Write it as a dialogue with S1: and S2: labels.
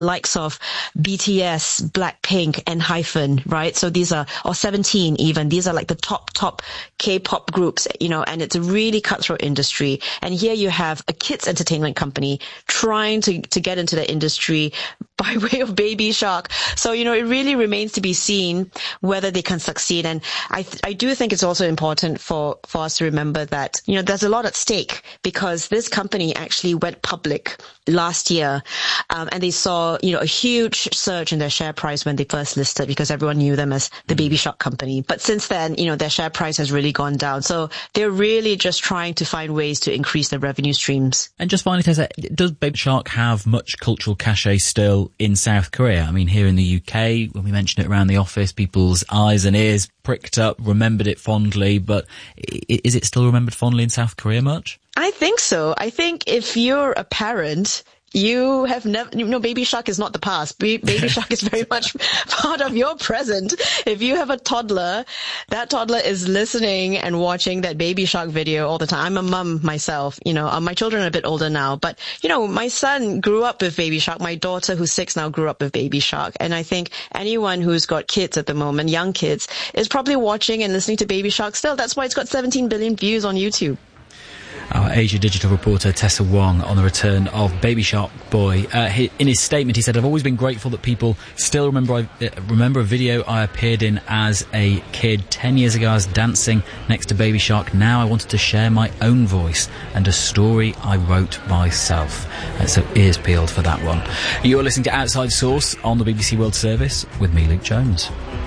S1: likes of BTS, Blackpink, and Hyphen, right? So these are, or 17 even, these are like the top K-pop groups, and it's a really cutthroat industry. And here you have a kids entertainment company trying to get into the industry by way of Baby Shark. So, it really remains to be seen whether they can succeed. And I do think it's also important for us to remember that, there's a lot at stake, because this company actually went public last year, and they saw, a huge surge in their share price when they first listed, because everyone knew them as the Baby Shark company. But since then, their share price has really gone down. So they're really just trying to find ways to increase their revenue streams.
S2: And just finally, Tessa, does Baby Shark have much cultural cachet still in South Korea? I mean, here in the UK, when we mentioned it around the office, people's eyes and ears pricked up, remembered it fondly, but is it still remembered fondly in South Korea much?
S1: I think so. I think if you're a parent, you have never, Baby Shark is not the past. Baby Shark is very much part of your present. If you have a toddler, that toddler is listening and watching that Baby Shark video all the time. I'm a mum myself, my children are a bit older now, but, my son grew up with Baby Shark. My daughter, who's 6 now, grew up with Baby Shark. And I think anyone who's got kids at the moment, young kids, is probably watching and listening to Baby Shark still. That's why it's got 17 billion views on YouTube.
S2: Our Asia digital reporter Tessa Wong on the return of Baby Shark Boy. In his statement, he said, "I've always been grateful that people still remember a video I appeared in as a kid. 10 years ago, I was dancing next to Baby Shark. Now I wanted to share my own voice and a story I wrote myself." So ears peeled for that one. You're listening to Outside Source on the BBC World Service with me, Luke Jones.